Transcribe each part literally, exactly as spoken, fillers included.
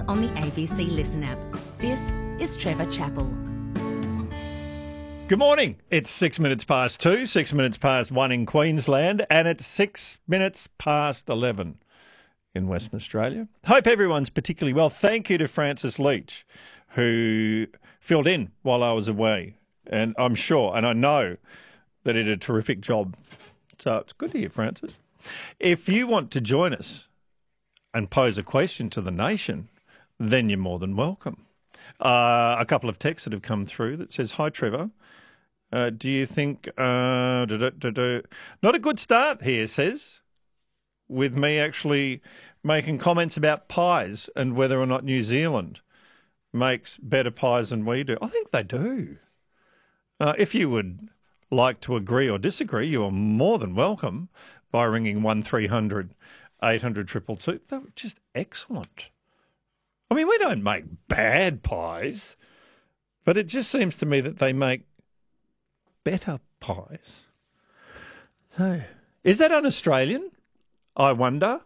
and on the A B C Listen app. This is Trevor Chappell. Good morning. It's six minutes past two, six minutes past one in Queensland, and it's six minutes past eleven in Western Australia. Hope everyone's particularly well. Thank you to Francis Leach, who filled in while I was away. And I'm sure, and I know, that he did a terrific job. So it's good to hear, Francis. If you want to join us and pose a question to the nation, then you're more than welcome. Uh, a couple of texts that have come through that says, "Hi, Trevor. Uh, do you think uh, da, da, da, da. Not a good start here," says, with me actually making comments about pies and whether or not New Zealand makes better pies than we do. I think they do. Uh, if you would like to agree or disagree, you are more than welcome by ringing one three hundred eight hundred two two two. They were just excellent. I mean, we don't make bad pies, but it just seems to me that they make better pies. So, is that un-Australian? I wonder.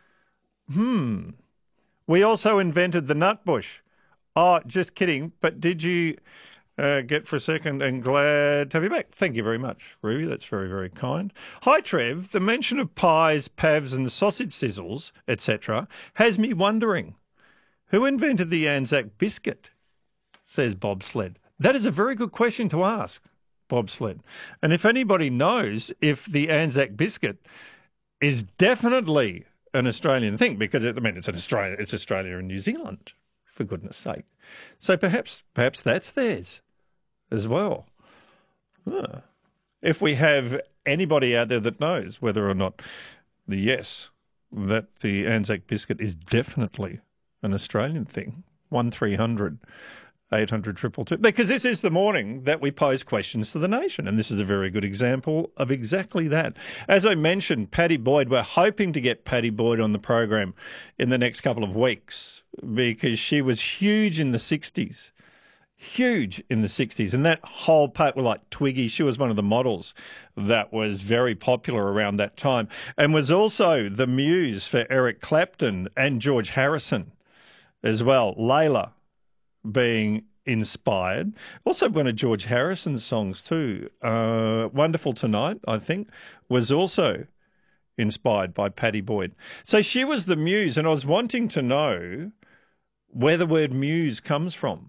Hmm. We also invented the nut bush. Oh, just kidding. But did you uh, get for a second and glad to have you back? Thank you very much, Ruby. That's very, very kind. Hi, Trev. The mention of pies, pavs and sausage sizzles, et cetera has me wondering, who invented the Anzac biscuit? Says Bob Sled. That is a very good question to ask, Bob Sled. And if anybody knows if the Anzac biscuit is definitely an Australian thing, because it, I mean it's an Australia, it's Australia and New Zealand, for goodness sake. So perhaps perhaps that's theirs as well. Huh. If we have anybody out there that knows whether or not the yes, that the Anzac biscuit is definitely an Australian thing, one three hundred eight hundred two two two. Because this is the morning that we pose questions to the nation, and this is a very good example of exactly that. As I mentioned, Paddy Boyd, we're hoping to get Paddy Boyd on the program in the next couple of weeks because she was huge in the sixties. Huge in the sixties. And that whole part, well, like Twiggy, she was one of the models that was very popular around that time and was also the muse for Eric Clapton and George Harrison as well. Layla being inspired. Also one of George Harrison's songs too, uh, Wonderful Tonight, I think, was also inspired by Paddy Boyd. So she was the muse, and I was wanting to know where the word muse comes from.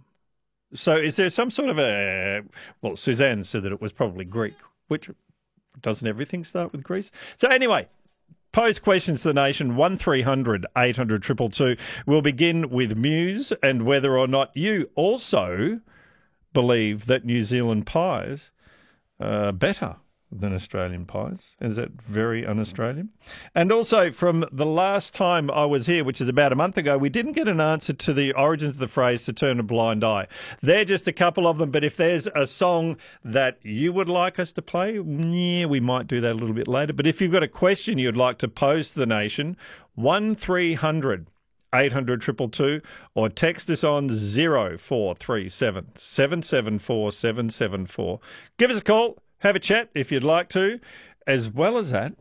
So is there some sort of a, well, Suzanne said that it was probably Greek, which doesn't everything start with Greece? So anyway, pose questions to the nation, one three hundred eight hundred two two two. We'll begin with Muse and whether or not you also believe that New Zealand pies are better than Australian pies. Is that very un-Australian? And also, from the last time I was here, which is about a month ago, we didn't get an answer to the origins of the phrase to turn a blind eye. They're just a couple of them, but if there's a song that you would like us to play, yeah, we might do that a little bit later. But if you've got a question you'd like to pose to the nation, one three hundred eight hundred two two two or text us on zero four three seven seven seven four seven seven four. Give us a call. Have a chat if you'd like to. As well as that,